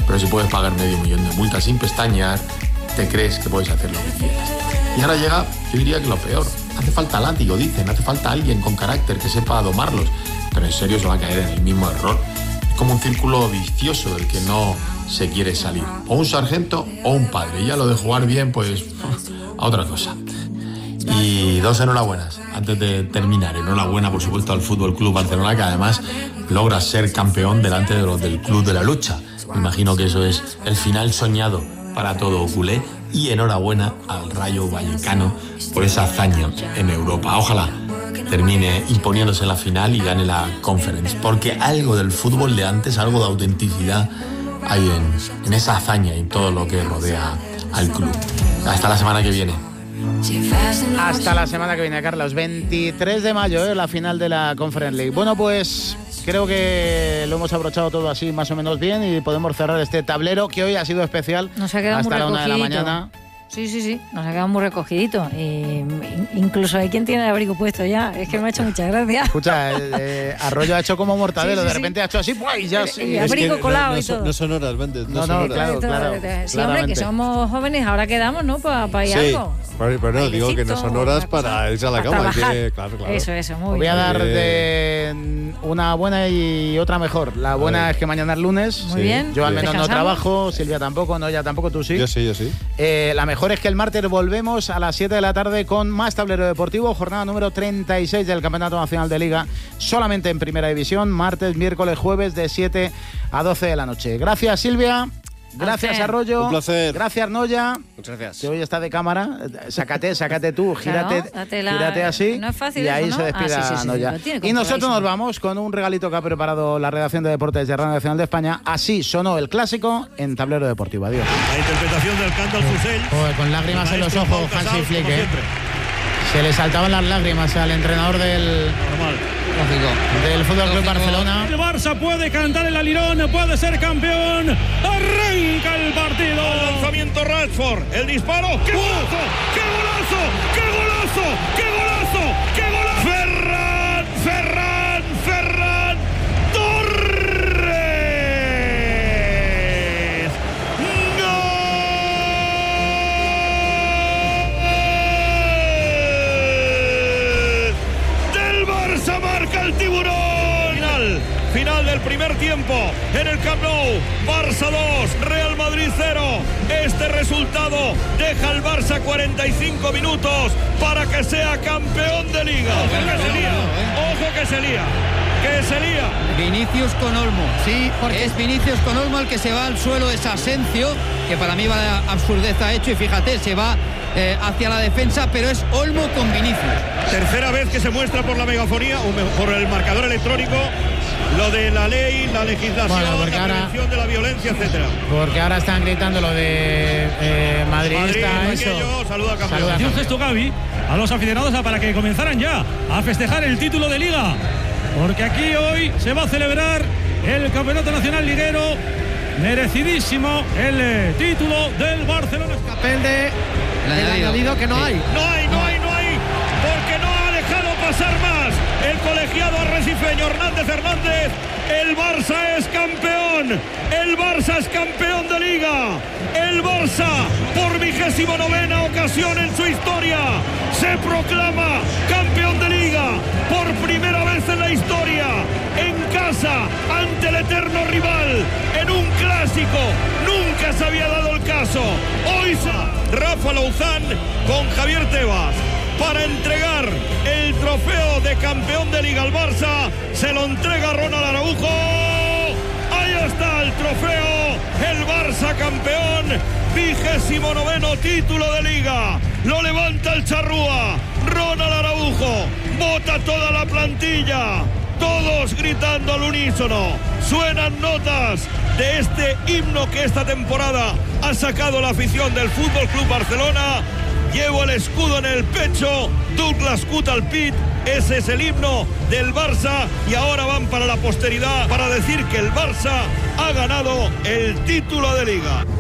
pero si puedes pagar $500,000 de multa sin pestañear, te crees que puedes hacer lo que quieras. Y ahora llega, yo diría que lo peor. Hace falta látigo, dicen, hace falta alguien con carácter que sepa domarlos, pero en serio se va a caer en el mismo error. Es como un círculo vicioso del que no se quiere salir. O un sargento o un padre. Y ya lo de jugar bien, pues a otra cosa. Y 2 enhorabuenas antes de terminar. Enhorabuena, por supuesto, al Fútbol Club Barcelona, que además logra ser campeón delante de los del Club de la Lucha. Me imagino que eso es el final soñado para todo culé. Y enhorabuena al Rayo Vallecano por esa hazaña en Europa. Ojalá termine imponiéndose en la final y gane la Conference, porque algo del fútbol de antes, algo de autenticidad hay en esa hazaña y en todo lo que rodea al club. Hasta la semana que viene. Hasta la semana que viene, Carlos. 23 de mayo, la final de la Conference League. Bueno, pues creo que lo hemos abrochado todo así más o menos bien y podemos cerrar este tablero que hoy ha sido especial. Nos ha quedado hasta muy la 1 de la recogidito. mañana. Sí, nos ha quedado muy recogidito. Incluso hay quien tiene el abrigo puesto ya. Es que me ha hecho mucha gracia. Escucha, Arroyo ha hecho como Mortadelo, Sí, de sí, repente ha hecho así, ¡buah! Y ya sí. El abrigo colado y todo. No son horas, Méndez. No, son horas. claro. Sí, hombre, que somos jóvenes, ahora quedamos, ¿no? Para ir Sí, algo. pero no, digo que no son horas para irse a la cama. Claro. Eso, muy Voy bien. a dar de una buena y otra mejor. La buena es que mañana es lunes. Muy bien. Yo al menos no Descansamos. trabajo, Silvia tampoco, no, ella tampoco, tú sí. Yo sí. La mejor es que el martes volvemos a las 7 de la tarde con más tablero deportivo, jornada número 36 del Campeonato Nacional de Liga, solamente en Primera División, martes, miércoles, jueves de 7 a 12 de la noche. Gracias, Silvia. Gracias, Arroyo. Un placer. Gracias, Noya. Muchas gracias. Que hoy está de cámara. Sácate tú, Claro, gírate así. No es fácil y ahí eso, ¿no? se despida Sí, Noya. lo tiene Y nosotros controladísimo. nos vamos con un regalito que ha preparado la redacción de deportes de Radio Nacional de España. Así sonó el clásico en Tablero Deportivo. Adiós. La interpretación del canto al Fusel. Joder, con lágrimas en los Maestro ojos, Pau Casals, Hansi Flick, como ¿eh? siempre. Se le saltaban las lágrimas al entrenador del Fútbol Club Barcelona. El Barça puede cantar el alirón, puede ser campeón. Arranca el partido. El lanzamiento Rashford, el disparo. ¡Qué golazo! ¡Qué golazo! ¡Qué golazo! ¡Qué golazo! ¡Qué golazo! Ferran Torres. ¡Gol! Del Barça, marca el tiburón. Final del primer tiempo en el Camp Nou. Barça 2, Real Madrid 0. Este resultado deja al Barça 45 minutos para que sea campeón de Liga. Ojo que se lía. Que se lía. Vinicius con Olmo. Sí, porque es Vinicius con Olmo el que se va al suelo. Es Asensio, que para mí va absurdez ha hecho. Y fíjate, se va hacia la defensa, pero es Olmo con Vinicius. Tercera vez que se muestra por la megafonía, o por el marcador electrónico, lo de la ley, la legislación, Bueno, porque la prevención de la violencia, etcétera. Porque ahora están gritando lo de madridista, Madrid, eso. saluda al campeón. Y un gesto, Gavi, a los aficionados para que comenzaran ya a festejar el título de Liga. Porque aquí hoy se va a celebrar el Campeonato Nacional Liguero. Merecidísimo el título del Barcelona. Depende del añadido que no hay. No hay, porque no ha dejado pasar más el colegiado arrecifeño Hernández. El Barça es campeón. El Barça es campeón de Liga. El Barça, por 29ª ocasión en su historia, se proclama campeón de Liga. Por primera vez en la historia, en casa, ante el eterno rival, en un clásico. Nunca se había dado el caso. Hoy Rafa Louzán con Javier Tebas para entregar el trofeo de campeón de Liga al Barça. Se lo entrega Ronald Araujo. Ahí está el trofeo. El Barça campeón. 29º título de Liga. Lo levanta el charrúa. Ronald Araujo. Vota toda la plantilla. Todos gritando al unísono. Suenan notas de este himno que esta temporada ha sacado la afición del Fútbol Club Barcelona. Llevo el escudo en el pecho. Douglas Cut al pit. Ese es el himno del Barça. Y ahora van para la posteridad para decir que el Barça ha ganado el título de Liga.